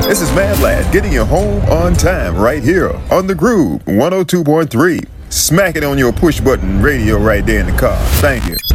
This is Mad Lad getting you home on time right here on The Groove 102.3. Smack it on your push button radio right there in the car. Thank you.